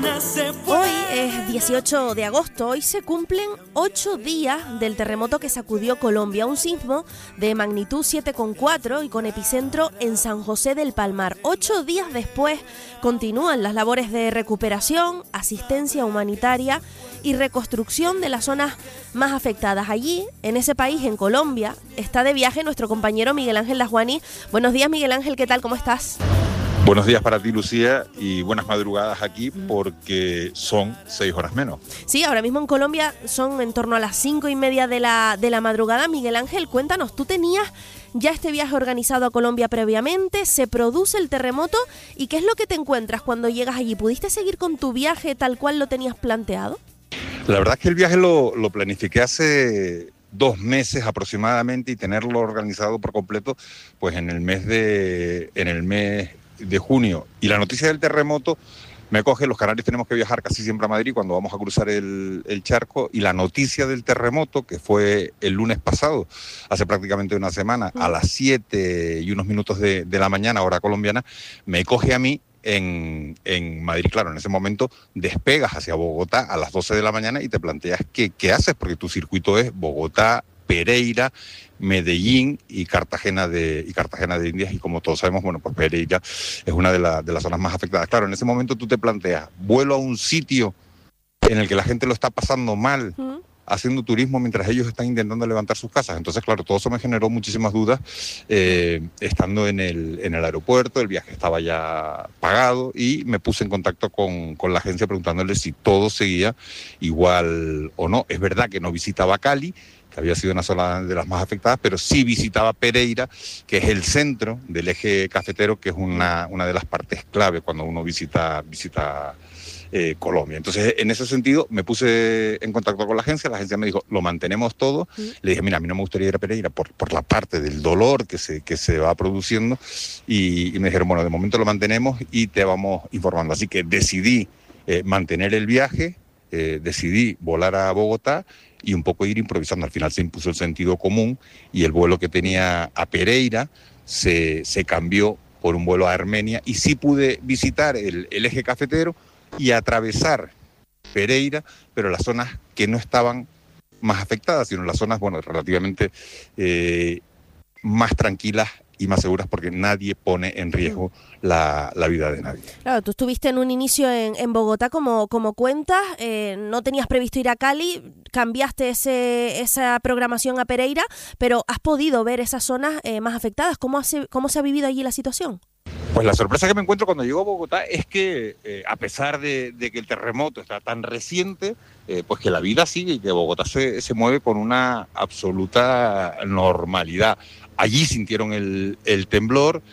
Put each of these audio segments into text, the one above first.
Hoy es 18 de agosto, hoy se cumplen 8 días del terremoto que sacudió Colombia, un sismo de magnitud 7,4 y con epicentro en San José del Palmar. 8 días después continúan las labores de recuperación, asistencia humanitaria y reconstrucción de las zonas más afectadas. Allí, en ese país, en Colombia, está de viaje nuestro compañero Miguel Ángel Lajuani. Buenos días, Miguel Ángel, ¿qué tal? ¿Cómo estás? Buenos días para ti, Lucía, y buenas madrugadas aquí porque son 6 horas menos. Sí, ahora mismo en Colombia son en torno a las 5:30 de la madrugada. Miguel Ángel, cuéntanos, ¿tú tenías ya este viaje organizado a Colombia previamente? ¿Se produce el terremoto? ¿Y qué es lo que te encuentras cuando llegas allí? ¿Pudiste seguir con tu viaje tal cual lo tenías planteado? La verdad es que el viaje lo planifiqué hace 2 meses aproximadamente y tenerlo organizado por completo pues en el mes de junio. Y la noticia del terremoto me coge, los canarios tenemos que viajar casi siempre a Madrid cuando vamos a cruzar el charco, y la noticia del terremoto, que fue el lunes pasado, hace prácticamente una semana, a las 7 y unos minutos de la mañana, hora colombiana, me coge a mí en Madrid. Claro, en ese momento despegas hacia Bogotá a las 12 de la mañana y te planteas qué haces, porque tu circuito es Bogotá, Pereira, Medellín y Cartagena de Indias, y como todos sabemos, bueno, pues Pereira es una de las zonas más afectadas. Claro, en ese momento tú te planteas, vuelo a un sitio en el que la gente lo está pasando mal, haciendo turismo mientras ellos están intentando levantar sus casas. Entonces, claro, todo eso me generó muchísimas dudas. Estando en el aeropuerto, el viaje estaba ya pagado y me puse en contacto con la agencia preguntándole si todo seguía igual o no. Es verdad que no visitaba Cali, que había sido una zona de las más afectadas, pero sí visitaba Pereira, que es el centro del eje cafetero, que es una de las partes clave cuando uno visita Colombia. Entonces, en ese sentido, me puse en contacto con la agencia me dijo, lo mantenemos todo. Le dije, mira, a mí no me gustaría ir a Pereira por la parte del dolor que se va produciendo, y me dijeron, bueno, de momento lo mantenemos y te vamos informando. Así que decidí mantener el viaje, decidí volar a Bogotá y un poco ir improvisando. Al final se impuso el sentido común y el vuelo que tenía a Pereira se cambió por un vuelo a Armenia, y sí pude visitar el eje cafetero y atravesar Pereira, pero las zonas que no estaban más afectadas, sino las zonas, bueno, relativamente más tranquilas y más seguras, porque nadie pone en riesgo la vida de nadie. Claro, tú estuviste en un inicio en Bogotá, como cuentas, no tenías previsto ir a Cali, cambiaste esa programación a Pereira, pero has podido ver esas zonas más afectadas. ¿Cómo se ha vivido allí la situación? Pues la sorpresa que me encuentro cuando llego a Bogotá es que, a pesar de que el terremoto está tan reciente, pues que la vida sigue y que Bogotá se mueve con una absoluta normalidad. Allí sintieron el temblor.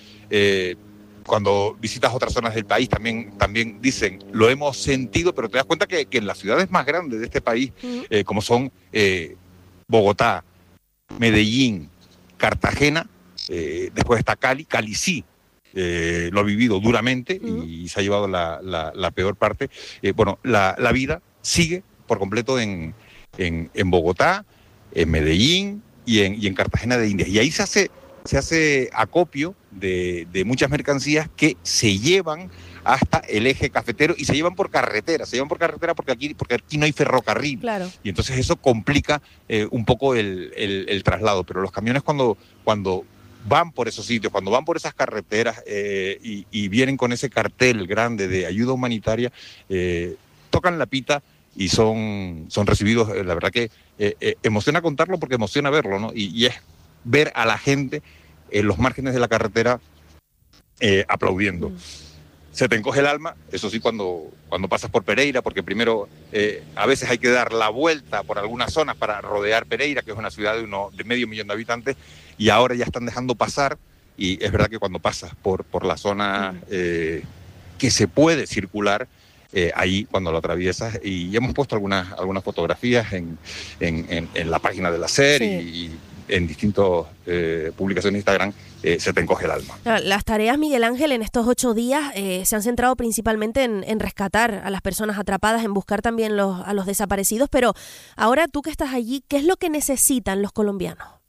Cuando visitas otras zonas del país también dicen, lo hemos sentido, pero te das cuenta que en las ciudades más grandes de este país, como son Bogotá, Medellín, Cartagena, después está Cali sí, lo ha vivido duramente y se ha llevado la peor parte. Bueno, la vida sigue por completo en Bogotá, en Medellín y en Cartagena de Indias. Y ahí se hace acopio de muchas mercancías que se llevan hasta el eje cafetero y se llevan por carretera. Porque aquí no hay ferrocarril. Claro. Y entonces eso complica un poco el traslado. Pero los camiones cuando van por esos sitios, cuando van por esas carreteras y vienen con ese cartel grande de ayuda humanitaria, tocan la pita y son recibidos. La verdad que emociona contarlo porque emociona verlo, ¿no? Y es ver a la gente en los márgenes de la carretera aplaudiendo. Se te encoge el alma, eso sí, cuando pasas por Pereira, porque primero a veces hay que dar la vuelta por algunas zonas para rodear Pereira, que es una ciudad de 500.000 de habitantes, y ahora ya están dejando pasar, y es verdad que cuando pasas por la zona que se puede circular, ahí cuando lo atraviesas, y hemos puesto algunas fotografías en la página de la SER, sí, y en distintas publicaciones de Instagram, se te encoge el alma. Las tareas, Miguel Ángel, en estos 8 días se han centrado principalmente en rescatar a las personas atrapadas, en buscar también a los desaparecidos, pero ahora tú que estás allí, ¿qué es lo que necesitan los colombianos?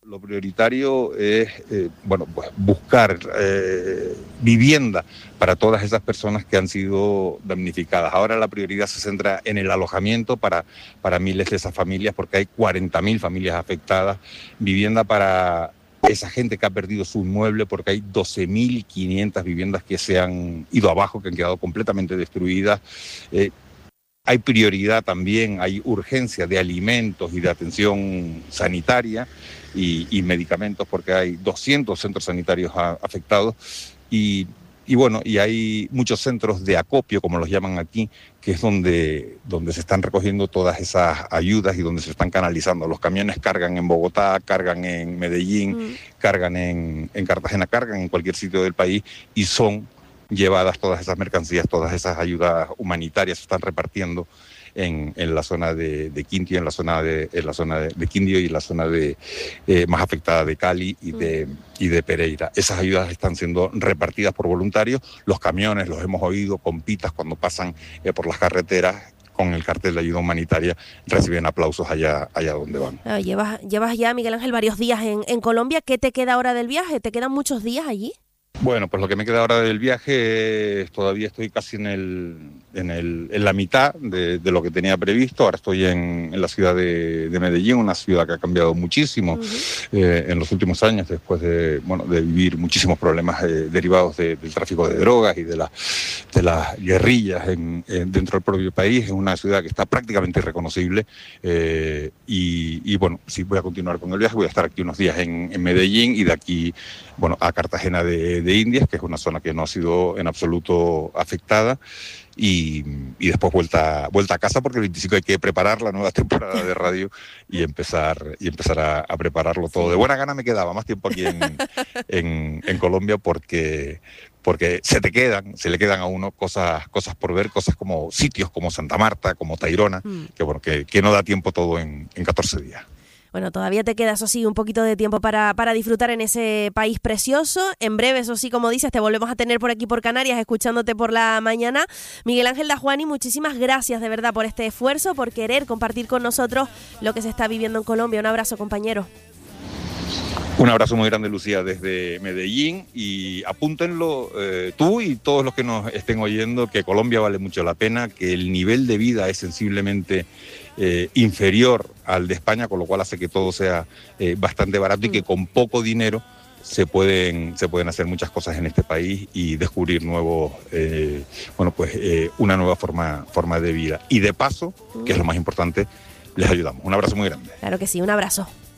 lo prioritario es bueno, pues buscar vivienda para todas esas personas que han sido damnificadas. Ahora la prioridad se centra en el alojamiento para miles de esas familias, porque hay 40.000 familias afectadas, vivienda para esa gente que ha perdido su inmueble, porque hay 12.500 viviendas que se han ido abajo, que han quedado completamente destruidas. Hay prioridad también, hay urgencia de alimentos y de atención sanitaria y medicamentos, porque hay 200 centros sanitarios afectados y bueno, y hay muchos centros de acopio, como los llaman aquí, que es donde se están recogiendo todas esas ayudas y donde se están canalizando. Los camiones cargan en Bogotá, cargan en Medellín, cargan en Cartagena, cargan en cualquier sitio del país y son llevadas todas esas mercancías, todas esas ayudas humanitarias se están repartiendo en la zona de Quindio, en la zona de Quindio y la zona más afectada de Cali y de Pereira. Esas ayudas están siendo repartidas por voluntarios. Los camiones, los hemos oído con pitas cuando pasan por las carreteras con el cartel de ayuda humanitaria, reciben aplausos allá donde van. Llevas ya, Miguel Ángel, varios días en Colombia. ¿Qué te queda ahora del viaje? ¿Te quedan muchos días allí? Bueno, pues lo que me queda ahora del viaje es, todavía estoy casi en la mitad de lo que tenía previsto. Ahora estoy en la ciudad de Medellín, una ciudad que ha cambiado muchísimo en los últimos años, después de vivir muchísimos problemas derivados del tráfico de drogas y de las guerrillas dentro del propio país. Es una ciudad que está prácticamente irreconocible y bueno, sí, voy a continuar con el viaje. Voy a estar aquí unos días en Medellín y de aquí, bueno, a Cartagena de Indias, que es una zona que no ha sido en absoluto afectada, y después vuelta a casa, porque el 25 hay que preparar la nueva temporada de radio y empezar a prepararlo todo. De buena gana me quedaba más tiempo aquí en Colombia, porque se le quedan a uno cosas por ver, cosas como sitios como Santa Marta, como Tayrona, que no da tiempo todo en 14 días. Bueno, todavía te queda, eso sí, un poquito de tiempo para disfrutar en ese país precioso. En breve, eso sí, como dices, te volvemos a tener por aquí por Canarias, escuchándote por la mañana. Miguel Ángel Dajuani, muchísimas gracias de verdad por este esfuerzo, por querer compartir con nosotros lo que se está viviendo en Colombia. Un abrazo, compañero. Un abrazo muy grande, Lucía, desde Medellín, y apúntenlo tú y todos los que nos estén oyendo, que Colombia vale mucho la pena, que el nivel de vida es sensiblemente inferior al de España, con lo cual hace que todo sea bastante barato y que con poco dinero se pueden hacer muchas cosas en este país y descubrir una nueva forma de vida. Y de paso, que es lo más importante, les ayudamos. Un abrazo muy grande. Claro que sí, un abrazo.